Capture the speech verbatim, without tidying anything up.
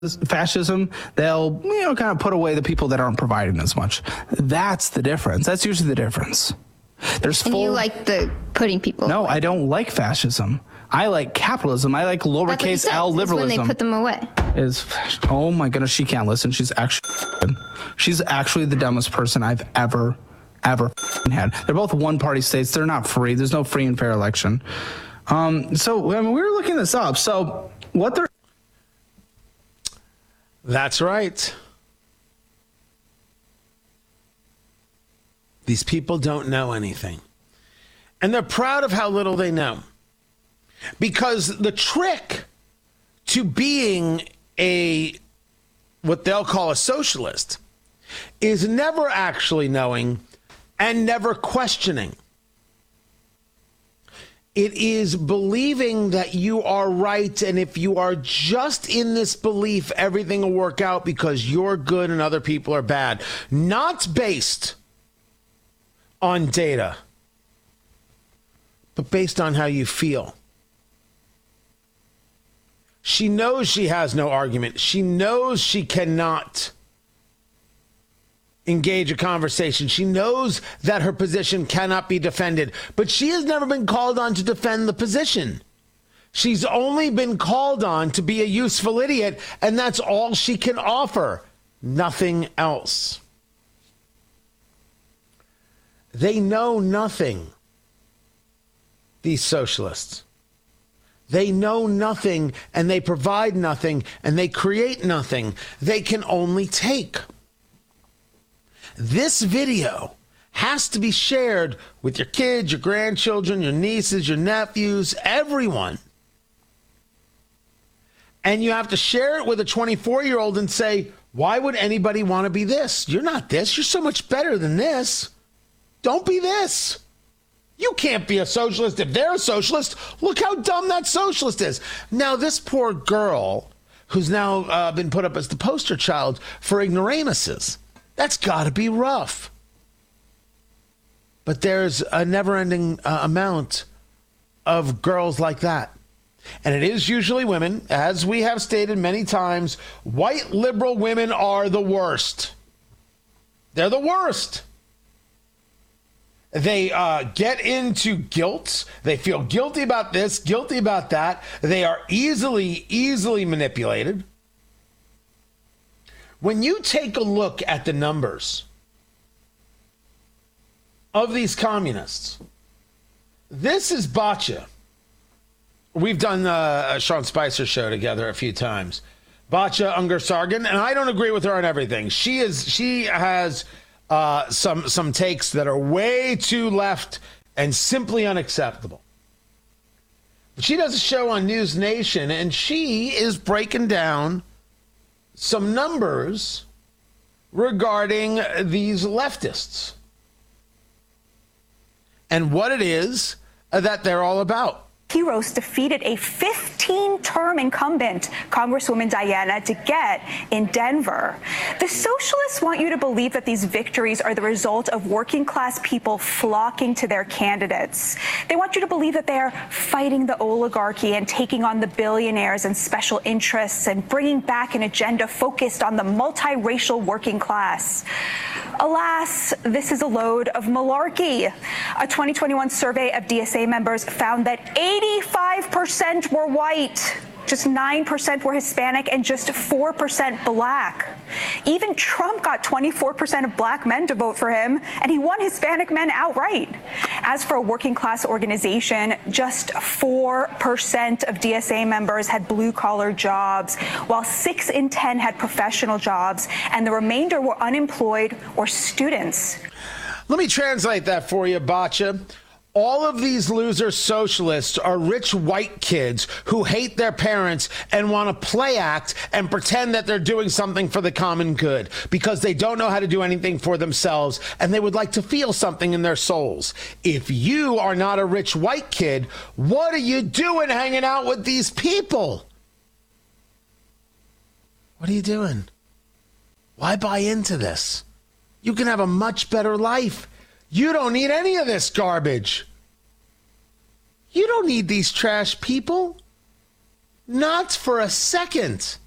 fascism, they'll, you know, kind of put away the people that aren't providing as much. That's the difference. That's usually the difference. There's and full, you like the putting people No, away. I don't like fascism. I like capitalism. I like lowercase L liberalism. When they put them away. Is oh my goodness, she can't listen. She's actually she's actually the dumbest person I've ever ever had. They're both one party states. They're not free. There's no free and fair election. Um, so I mean, we were looking this up. So what they're That's right. These people don't know anything. And they're proud of how little they know. Because the trick to being a, what they'll call a socialist, is never actually knowing and never questioning. It is believing that you are right, and if you are just in this belief, everything will work out because you're good and other people are bad. Not based on data, but based on how you feel. She knows she has no argument. She knows she cannot engage a conversation. She knows that her position cannot be defended, but she has never been called on to defend the position. She's only been called on to be a useful idiot, and that's all she can offer. Nothing else. They know nothing, these socialists. They know nothing, and they provide nothing, and they create nothing. They can only take. This video has to be shared with your kids, your grandchildren, your nieces, your nephews, everyone. And you have to share it with a twenty-four-year-old and say, why would anybody want to be this? You're not this. You're so much better than this. Don't be this. You can't be a socialist if they're a socialist. Look how dumb that socialist is. Now, this poor girl who's now uh, been put up as the poster child for ignoramuses. That's got to be rough. But there's a never-ending uh, amount of girls like that. And it is usually women. As we have stated many times, white liberal women are the worst. They're the worst. They uh, get into guilt. They feel guilty about this, guilty about that. They are easily, easily manipulated. When you take a look at the numbers of these communists, this is Batya. We've done uh, a Sean Spicer show together a few times. Batya Ungar-Sargon, and I don't agree with her on everything. She is. She has uh, some some takes that are way too left and simply unacceptable. But she does a show on News Nation, and she is breaking down some numbers regarding these leftists and what it is that they're all about. Heroes defeated a fifteen-term incumbent, Congresswoman Diana DeGette, in Denver. The socialists want you to believe that these victories are the result of working-class people flocking to their candidates. They want you to believe that they are fighting the oligarchy and taking on the billionaires and special interests and bringing back an agenda focused on the multiracial working class. Alas, this is a load of malarkey. A twenty twenty-one survey of D S A members found that eighty-five percent were white, just nine percent were Hispanic, and just four percent black. Even Trump got twenty-four percent of black men to vote for him, and he won Hispanic men outright. As for a working class organization, just four percent of D S A members had blue-collar jobs, while six in ten had professional jobs, and the remainder were unemployed or students. Let me translate that for you, Batya. All of these loser socialists are rich white kids who hate their parents and want to play act and pretend that they're doing something for the common good because they don't know how to do anything for themselves and they would like to feel something in their souls. If you are not a rich white kid, what are you doing hanging out with these people? What are you doing? Why buy into this? You can have a much better life. You don't need any of this garbage. You don't need these trash people. Not for a second.